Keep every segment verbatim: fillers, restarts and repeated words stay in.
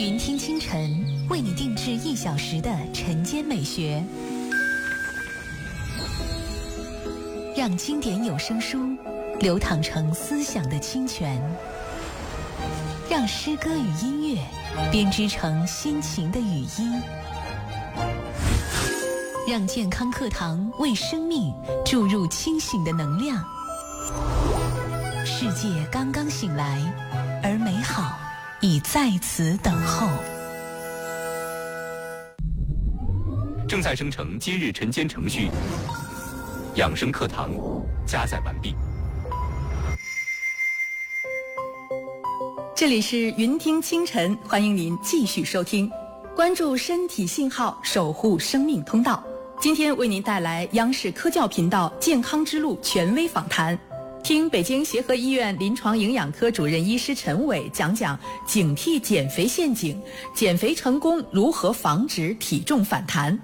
云听清晨为你定制一小时的晨间美学，让经典有声书流淌成思想的清泉，让诗歌与音乐编织成心情的语音，让健康课堂为生命注入清醒的能量。世界刚刚醒来，而美好已在此等候。 正在生成今日晨间程序，养生课堂加载完毕。 这里是云听清晨，欢迎您继续收听，关注身体信号，守护生命通道。今天为您带来央视科教频道健康之路权威访谈，听北京协和医院临床营养科主任医师陈伟讲讲警惕减肥陷阱，减肥成功如何防止体重反弹。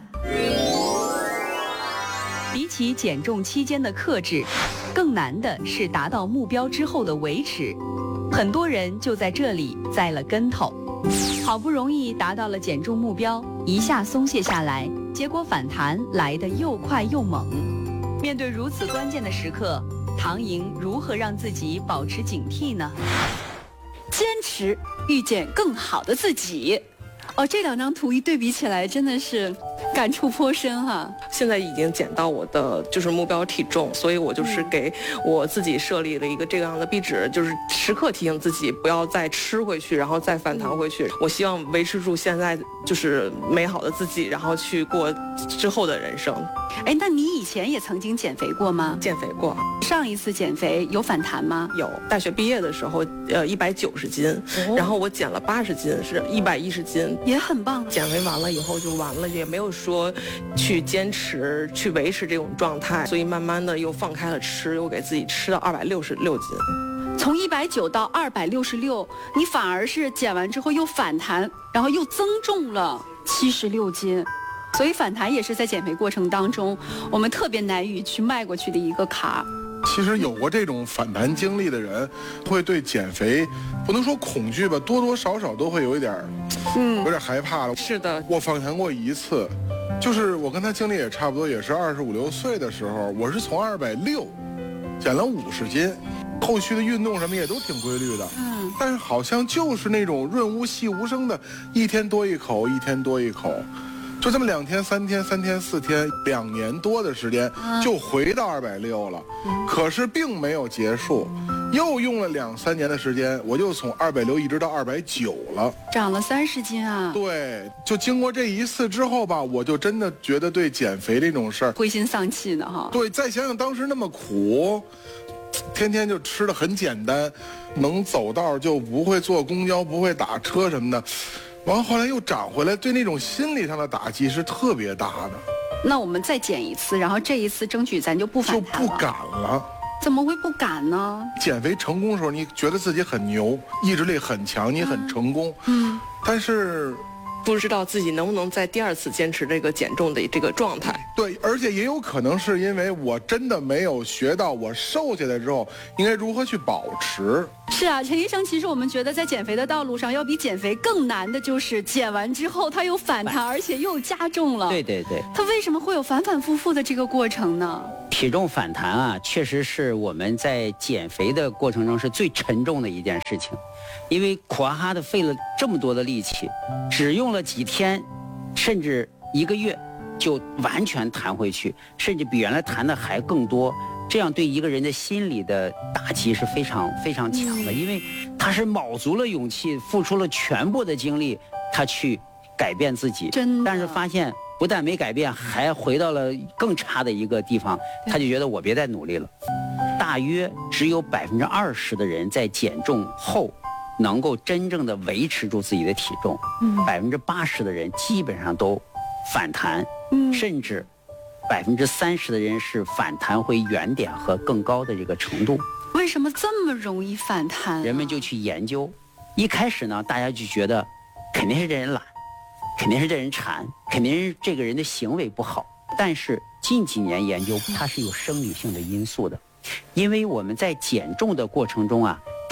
比起减重期间的克制，更难的是达到目标之后的维持。很多人就在这里栽了跟头，好不容易达到了减重目标，一下松懈下来，结果反弹来得又快又猛。面对如此关键的时刻，唐莹如何让自己保持警惕呢？ 坚持遇见更好的自己。哦，这两张图一对比起来，真的是感触颇深哈。 现在已经减到我的就是目标体重，所以我就是给我自己设立了一个这样的壁纸，就是时刻提醒自己不要再吃回去，然后再反弹回去。嗯、我希望维持住现在就是美好的自己，然后去过之后的人生。 哎，那你以前也曾经减肥过吗？ 减肥过。 上一次减肥有反弹吗？ 有，大学毕业的时候，呃，一百九十斤、哦，然后我减了八十斤，是一百一十斤， 也很棒。 减肥完了以后就完了，也没有说去坚持去维持这种状态，所以慢慢的又放开了吃，又给自己吃到二百六十六斤。 从一百九到二百六十六，你反而是减完之后又反弹，然后又增重了七十六斤。所以反弹也是在减肥过程当中我们特别难以去迈过去的一个坎。 其实有过这种反弹经历的人，会对减肥不能说恐惧吧，多多少少都会有一点，嗯，有点害怕了。 是的， 我访谈过一次，就是我跟他经历也差不多，也是二十五六岁的时候，我是从二百六减了五十斤，后续的运动什么也都挺规律的，嗯，但是好像就是那种润物细无声的，一天多一口，一天多一口。就这么两天三天三天四天两年多的时间就回到二百六了，可是并没有结束，又用了两三年的时间，我就从二百六一直到二百九了， 长了三十斤啊。 对，就经过这一次之后吧，我就真的觉得对减肥这种事儿灰心丧气呢哈。 对，再想想当时那么苦，天天就吃的很简单，能走道就不会坐公交，不会打车什么的，完后来又长回来，对那种心理上的打击是特别大的。 那我们再减一次，然后这一次争取咱就不反弹了。 就不敢了。 怎么会不敢呢？ 减肥成功的时候，你觉得自己很牛，意志力很强，你很成功。嗯，但是不知道自己能不能在第二次坚持这个减重的这个状态。 对，而且也有可能是因为我真的没有学到我瘦下来之后应该如何去保持。 是啊，陈医生，其实我们觉得在减肥的道路上，要比减肥更难的就是减完之后它又反弹，而且又加重了。 对对对。 它为什么会有反反复复的这个过程呢？ 体重反弹啊，确实是我们在减肥的过程中是最沉重的一件事情，因为苦哈哈的费了这么多的力气，只用了几天，甚至一个月，就完全弹回去，甚至比原来弹的还更多。这样对一个人的心理的打击是非常非常强的，因为他是卯足了勇气，付出了全部的精力，他去改变自己， 真的， 但是发现不但没改变，还回到了更差的一个地方，他就觉得我别再努力了。大约只有百分之二十的人在减重后能够真正的维持住自己的体重，百分之八十的人基本上都反弹，嗯、甚至百分之三十的人是反弹回原点和更高的这个程度。 为什么这么容易反弹、啊？ 人们就去研究，一开始呢，大家就觉得肯定是这人懒，肯定是这人馋，肯定是这个人的行为不好。但是近几年研究，它是有生理性的因素的，因为我们在减重的过程中啊，它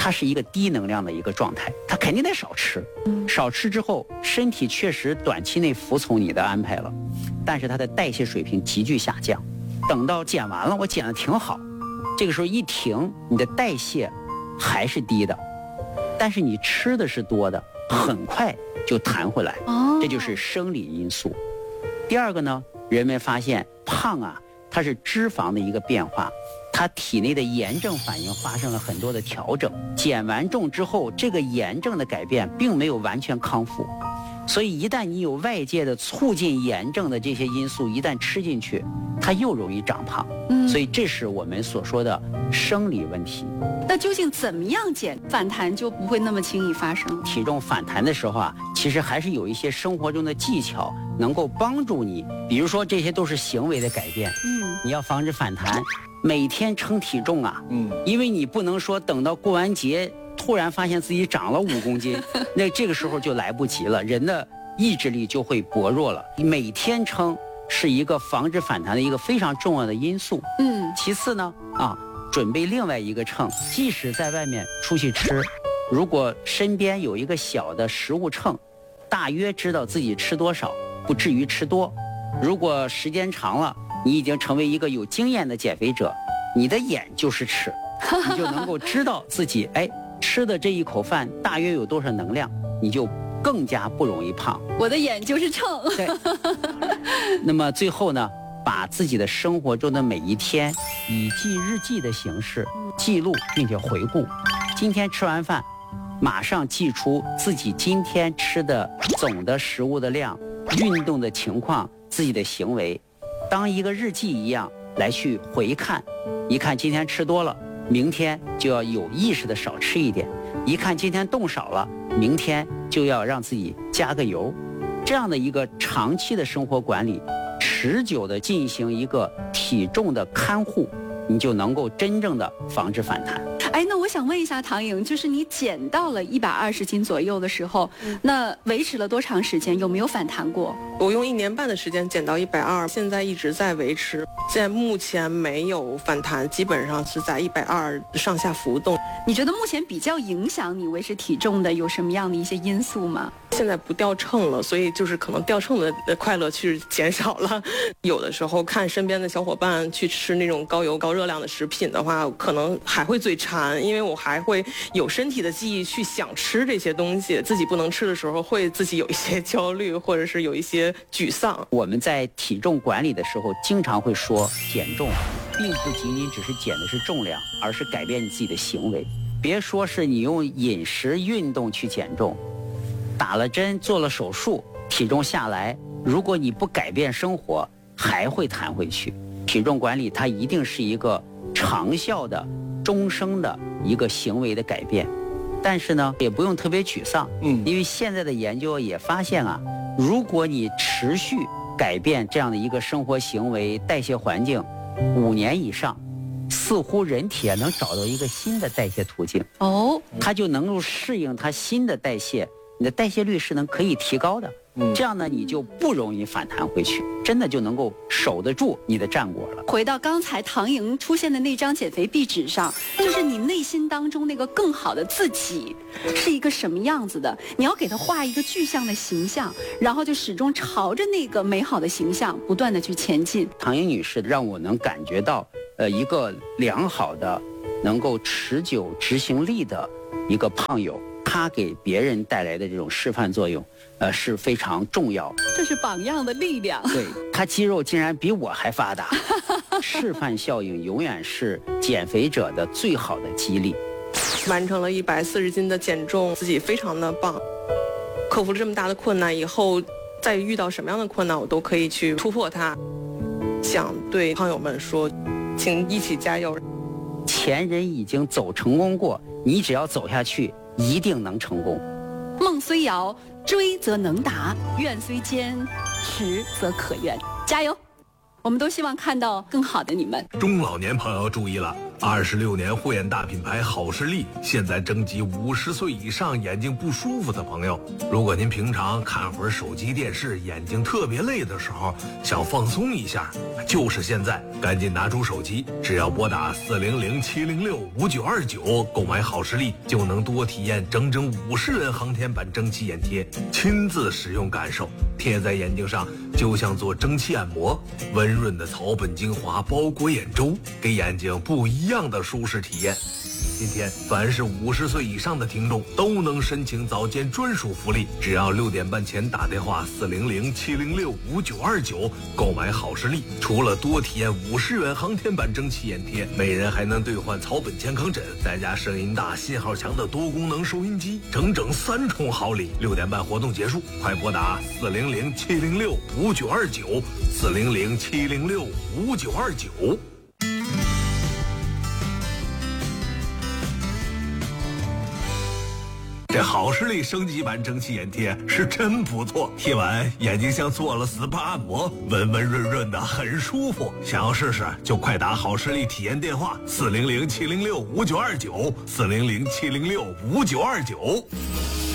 它是一个低能量的一个状态，它肯定得少吃。少吃之后，身体确实短期内服从你的安排了，但是它的代谢水平急剧下降。等到减完了，我减得挺好，这个时候一停，你的代谢还是低的，但是你吃的是多的，很快就弹回来。这就是生理因素。第二个呢，人们发现胖啊，它是脂肪的一个变化，它体内的炎症反应发生了很多的调整。减完重之后，这个炎症的改变并没有完全康复，所以一旦你有外界的促进炎症的这些因素，一旦吃进去，它又容易长胖。嗯，所以这是我们所说的生理问题。 那究竟怎么样减反弹就不会那么轻易发生？ 体重反弹的时候啊，其实还是有一些生活中的技巧能够帮助你。比如说，这些都是行为的改变。嗯，你要防止反弹，每天称体重啊。嗯，因为你不能说等到过完节突然发现自己长了五公斤，那这个时候就来不及了，人的意志力就会薄弱了。每天称是一个防止反弹的一个非常重要的因素。嗯，其次呢，啊，准备另外一个秤，即使在外面出去吃，如果身边有一个小的食物秤，大约知道自己吃多少，不至于吃多。如果时间长了，你已经成为一个有经验的减肥者，你的眼就是尺，你就能够知道自己哎吃的这一口饭大约有多少能量，你就更加不容易胖。 我的眼就是秤。 对。那么最后呢，把自己的生活中的每一天以记日记的形式记录并且回顾。今天吃完饭，马上记出自己今天吃的总的食物的量、运动的情况、自己的行为，当一个日记一样来去回看。一看今天吃多了，明天就要有意识的少吃一点；一看今天动少了，明天就要让自己加个油。这样的一个长期的生活管理，持久的进行一个体重的看护，你就能够真正的防止反弹。 哎，那我想问一下唐颖，就是你减到了一百二十斤左右的时候，嗯、那维持了多长时间？有没有反弹过？ 我用一年半的时间减到一百二，现在一直在维持。现在目前没有反弹，基本上是在一百二上下浮动。 你觉得目前比较影响你维持体重的有什么样的一些因素吗？ 现在不掉秤了，所以就是可能掉秤的快乐去减少了。有的时候看身边的小伙伴去吃那种高油高热量的食品的话，可能还会嘴馋，因为我还会有身体的记忆去想吃这些东西，自己不能吃的时候会自己有一些焦虑，或者是有一些沮丧。 我们在体重管理的时候经常会说，减重并不仅仅只是减的是重量，而是改变你自己的行为。别说是你用饮食运动去减重，打了针做了手术体重下来，如果你不改变生活还会弹回去。体重管理它一定是一个长效的终生的一个行为的改变。但是呢也不用特别沮丧，嗯，因为现在的研究也发现啊，如果你持续改变这样的一个生活行为代谢环境五年以上，似乎人体能找到一个新的代谢途径哦，它就能够适应它新的代谢，你的代谢率是能可以提高的。嗯，这样呢你就不容易反弹回去，真的就能够守得住你的战果了。 回到刚才唐颖出现的那张减肥壁纸上，就是你内心当中那个更好的自己是一个什么样子的，你要给他画一个具象的形象，然后就始终朝着那个美好的形象不断的去前进。 唐颖女士让我能感觉到呃一个良好的能够持久执行力的一个胖友，他给别人带来的这种示范作用呃，是非常重要， 这是榜样的力量。 对，他肌肉竟然比我还发达，示范效应永远是减肥者的最好的激励。 完成了一百四十斤的减重，自己非常的棒，克服了这么大的困难以后，再遇到什么样的困难，我都可以去突破它。想对胖友们说，请一起加油。 前人已经走成功过，你只要走下去，一定能成功。 梦虽遥，追则能达；愿虽坚，持则可圆。加油！我们都希望看到更好的你们。 中老年朋友注意了， 二十六年护眼大品牌好视力现在征集五十岁以上眼睛不舒服的朋友。如果您平常看会儿手机电视，眼睛特别累的时候，想放松一下，就是现在，赶紧拿出手机，只要拨打四零零七零六五九二九购买好视力，就能多体验整整五十元航天版蒸汽眼贴，亲自使用感受，贴在眼睛上就像做蒸汽按摩，温润的草本精华包裹眼周，给眼睛不一样的舒适体验。今天凡是五十岁以上的听众都能申请早间专属福利，只要六点半前打电话四零零七零六五九二九购买好视力，除了多体验五十元航天版蒸汽眼贴，每人还能兑换草本健康枕，再加声音大信号强的多功能收音机，整整三重好礼。六点半活动结束，快拨打四零零七零六五九二九四零零七零六五九二九。这好视力升级版蒸汽眼贴是真不错，贴完眼睛像做了 S P A 按摩，温温润润的，很舒服。想要试试就快打好视力体验电话四零零七零六五九二九四零零七零六五九二九。